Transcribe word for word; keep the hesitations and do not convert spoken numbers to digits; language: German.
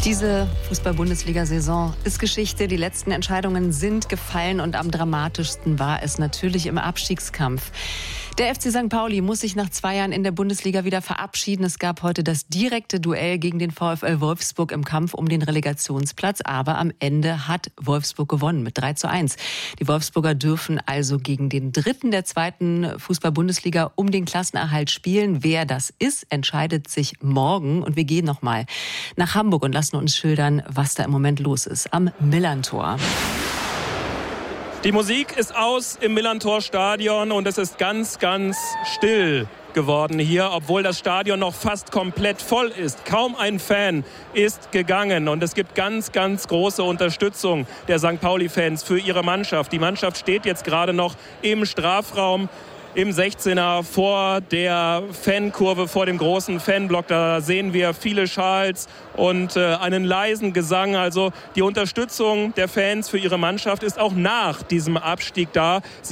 Diese Fußball-Bundesliga-Saison ist Geschichte. Die letzten Entscheidungen sind gefallen und am dramatischsten war es natürlich im Abstiegskampf. Der F C Sankt Pauli muss sich nach zwei Jahren in der Bundesliga wieder verabschieden. Es gab heute das direkte Duell gegen den VfL Wolfsburg im Kampf um den Relegationsplatz. Aber am Ende hat Wolfsburg gewonnen mit drei zu eins. Die Wolfsburger dürfen also gegen den Dritten der zweiten Fußball-Bundesliga um den Klassenerhalt spielen. Wer das ist, entscheidet sich morgen. Und wir gehen nochmal nach Hamburg und lassen uns schildern, was da im Moment los ist am Millerntor. Die Musik ist aus im Millerntor-Stadion und es ist ganz, ganz still geworden hier, obwohl das Stadion noch fast komplett voll ist. Kaum ein Fan ist gegangen und es gibt ganz, ganz große Unterstützung der Sankt Pauli-Fans für ihre Mannschaft. Die Mannschaft steht jetzt gerade noch im Strafraum im sechzehner vor der Fankurve, vor dem großen Fanblock. Da sehen wir viele Schals und äh, einen leisen Gesang. Also die Unterstützung der Fans für ihre Mannschaft ist auch nach diesem Abstieg da. Sie